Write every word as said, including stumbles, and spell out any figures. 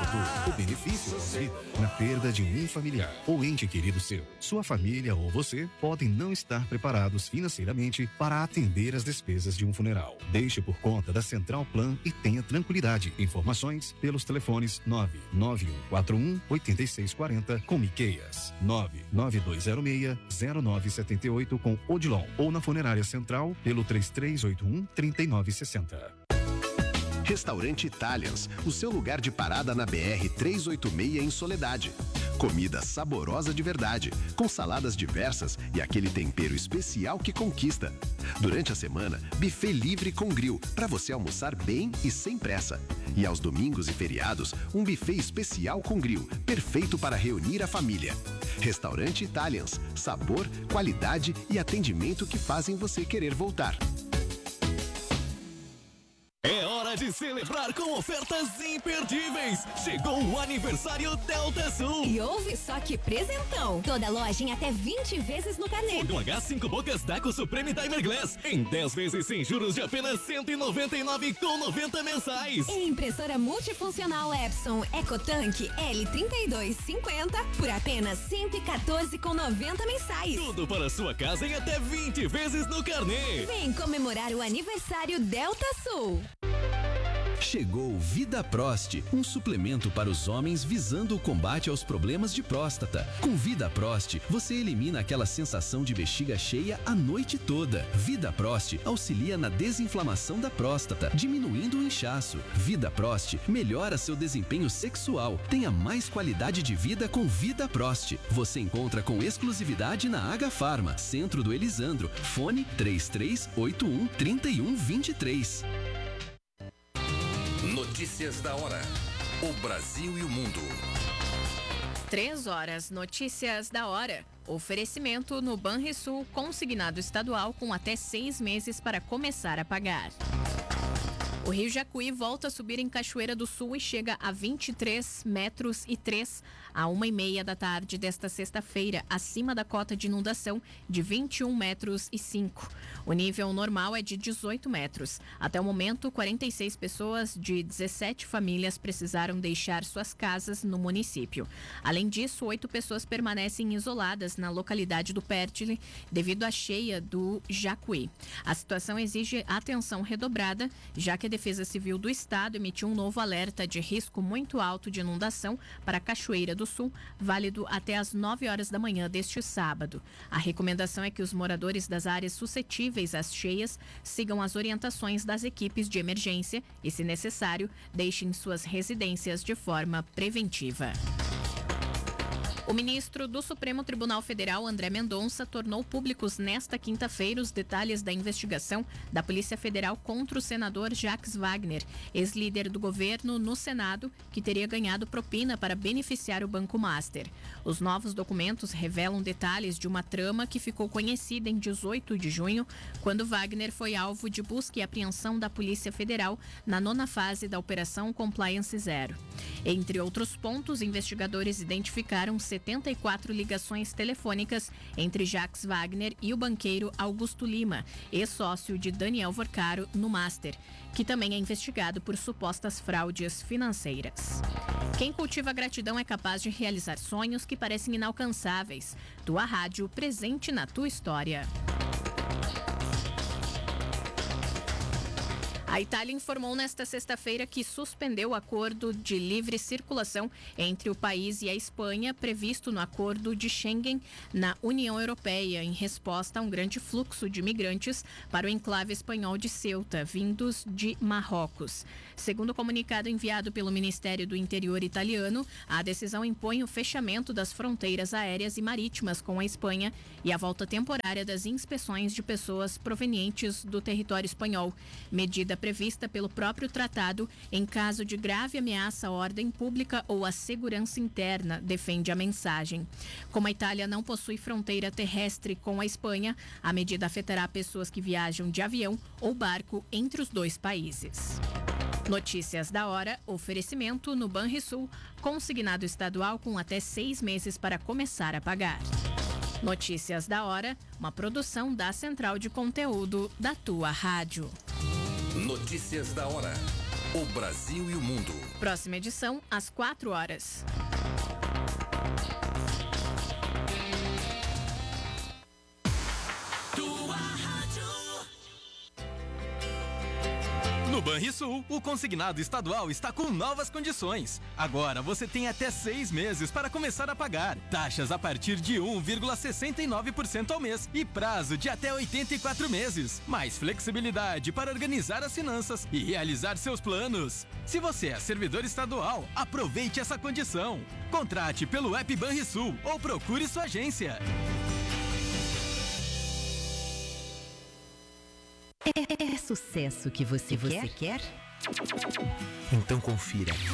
O benefício reside na perda de um familiar ou ente querido seu. Sua família ou você podem não estar preparados financeiramente para atender as despesas de um funeral. Deixe por conta da Central Plan e tenha tranquilidade. Informações pelos telefones nove nove um quatro um oito seis quatro zero com Miqueias, nove nove dois zero seis zero nove sete oito com Odilon ou na Funerária Central pelo três três oito um três nove seis zero. Restaurante Italians, o seu lugar de parada na B R trezentos e oitenta e seis em Soledade. Comida saborosa de verdade, com saladas diversas e aquele tempero especial que conquista. Durante a semana, buffet livre com grill, para você almoçar bem e sem pressa. E aos domingos e feriados, um buffet especial com grill, perfeito para reunir a família. Restaurante Italians, sabor, qualidade e atendimento que fazem você querer voltar. É hora de celebrar com ofertas imperdíveis. Chegou o aniversário Delta Sul. E ouve só que presentão. Toda loja em até vinte vezes no carnê. Fogão H cinco bocas Daco Supreme Timer Glass em dez vezes sem juros de apenas cento e noventa e nove reais com noventa mensais. E impressora multifuncional Epson EcoTank L trinta e dois cinquenta por apenas cento e quatorze reais com noventa mensais. Tudo para sua casa em até vinte vezes no carnê. Vem comemorar o aniversário Delta Sul. Chegou Vida Prost, um suplemento para os homens visando o combate aos problemas de próstata. Com Vida Prost, você elimina aquela sensação de bexiga cheia a noite toda. Vida Prost auxilia na desinflamação da próstata, diminuindo o inchaço. Vida Prost melhora seu desempenho sexual. Tenha mais qualidade de vida com Vida Prost. Você encontra com exclusividade na H Farma, Centro do Elisandro. Fone três três oito um três um dois três. Notícias da hora. O Brasil e o mundo. Três horas, notícias da hora. Oferecimento no Banrisul, consignado estadual com até seis meses para começar a pagar. O Rio Jacuí volta a subir em Cachoeira do Sul e chega a vinte e três metros e três a uma e meia da tarde desta sexta-feira, acima da cota de inundação de vinte e um metros e cinco. O nível normal é de dezoito metros. Até o momento, quarenta e seis pessoas de dezessete famílias precisaram deixar suas casas no município. Além disso, oito pessoas permanecem isoladas na localidade do Pértile devido à cheia do Jacuí. A situação exige atenção redobrada, já que a Defesa Civil do Estado emitiu um novo alerta de risco muito alto de inundação para Cachoeira do Sul, válido até às nove horas da manhã deste sábado. A recomendação é que os moradores das áreas suscetíveis às cheias sigam as orientações das equipes de emergência e, se necessário, deixem suas residências de forma preventiva. O ministro do Supremo Tribunal Federal, André Mendonça, tornou públicos nesta quinta-feira os detalhes da investigação da Polícia Federal contra o senador Jacques Wagner, ex-líder do governo no Senado, que teria ganhado propina para beneficiar o Banco Master. Os novos documentos revelam detalhes de uma trama que ficou conhecida em dezoito de junho, quando Wagner foi alvo de busca e apreensão da Polícia Federal na nona fase da Operação Compliance Zero. Entre outros pontos, investigadores identificaram setenta e quatro ligações telefônicas entre Jacques Wagner e o banqueiro Augusto Lima, ex-sócio de Daniel Vorcaro no Master, que também é investigado por supostas fraudes financeiras. Quem cultiva gratidão é capaz de realizar sonhos que parecem inalcançáveis. Tua rádio presente na tua história. A Itália informou nesta sexta-feira que suspendeu o acordo de livre circulação entre o país e a Espanha, previsto no acordo de Schengen na União Europeia, em resposta a um grande fluxo de migrantes para o enclave espanhol de Ceuta, vindos de Marrocos. Segundo o comunicado enviado pelo Ministério do Interior italiano, a decisão impõe o fechamento das fronteiras aéreas e marítimas com a Espanha e a volta temporária das inspeções de pessoas provenientes do território espanhol, medida prevista pelo próprio tratado em caso de grave ameaça à ordem pública ou à segurança interna, defende a mensagem. Como a Itália não possui fronteira terrestre com a Espanha, a medida afetará pessoas que viajam de avião ou barco entre os dois países. Notícias da hora, oferecimento no Banrisul, consignado estadual com até seis meses para começar a pagar. Notícias da hora, uma produção da Central de Conteúdo da Tua Rádio. Notícias da hora. O Brasil e o mundo. Próxima edição, às quatro horas. No Banrisul, o consignado estadual está com novas condições. Agora você tem até seis meses para começar a pagar. Taxas a partir de um vírgula sessenta e nove por cento ao mês e prazo de até oitenta e quatro meses. Mais flexibilidade para organizar as finanças e realizar seus planos. Se você é servidor estadual, aproveite essa condição. Contrate pelo app Banrisul ou procure sua agência. É, é sucesso que você, você quer? Então confira.